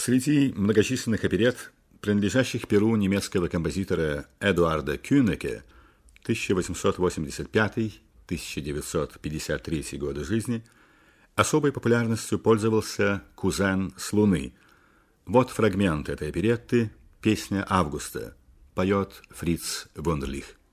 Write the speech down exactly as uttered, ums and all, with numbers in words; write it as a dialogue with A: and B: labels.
A: Среди многочисленных оперетт, принадлежащих перу немецкого композитора Эдуарда Кюнеке тысяча восемьсот восемьдесят пятый — тысяча девятьсот пятьдесят третий годы жизни, особой популярностью пользовался «Кузен с Луны». Вот фрагмент этой оперетты, песня Августа, поет Фриц Вундерлих.